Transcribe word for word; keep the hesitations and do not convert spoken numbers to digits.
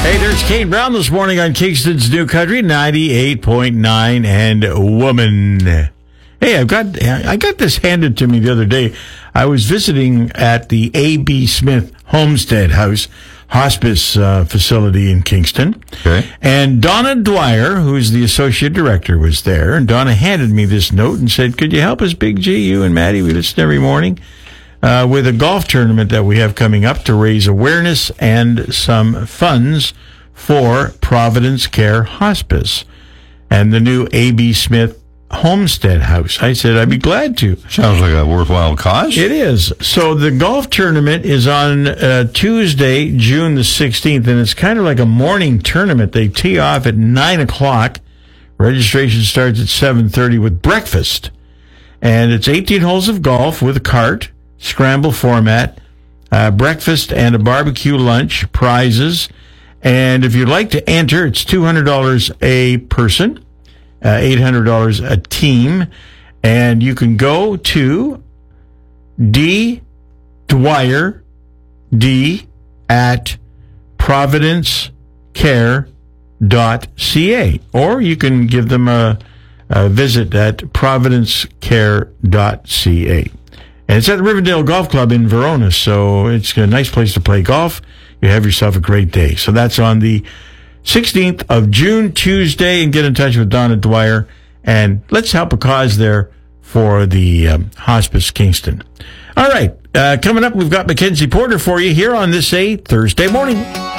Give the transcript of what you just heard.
Hey, there's Kate Brown this morning on Kingston's New Country, ninety-eight point nine, and Woman. Hey, I've got I got this handed to me the other day. I was visiting at the A B. Smith Homestead House Hospice uh, facility in Kingston. Okay. And Donna Dwyer, who's the associate director, was there. And Donna handed me this note and said, could you help us, Big G, you and Maddie, we listen every morning, uh, with a golf tournament that we have coming up to raise awareness and some funds for Providence Care Hospice and the new A B. Smith Homestead House. I said, I'd be glad to. Sounds like a worthwhile cause. It is. So the golf tournament is on uh, Tuesday, June the sixteenth, and it's kind of like a morning tournament. They tee off at nine o'clock. Registration starts at seven thirty with breakfast. And it's eighteen holes of golf with a cart, scramble format, uh, breakfast and a barbecue lunch, prizes. And if you'd like to enter, it's two hundred dollars a person. Uh, eight hundred dollars a team, and you can go to D. Dwyer, D, at providence care dot c a, or you can give them a, a visit at providence care dot c a. And it's at the Riverdale Golf Club in Verona, so it's a nice place to play golf. You have yourself a great day. So that's on the sixteenth of June, Tuesday, and get in touch with Donna Dwyer, and let's help a cause there for the um, Hospice Kingston. All right, uh, coming up, we've got Mackenzie Porter for you here on this a Thursday morning.